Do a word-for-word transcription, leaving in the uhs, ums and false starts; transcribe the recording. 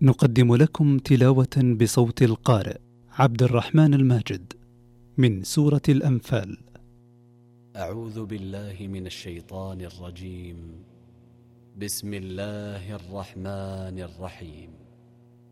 نقدم لكم تلاوة بصوت القارئ عبد الرحمن الماجد من سورة الأنفال. أعوذ بالله من الشيطان الرجيم. بسم الله الرحمن الرحيم.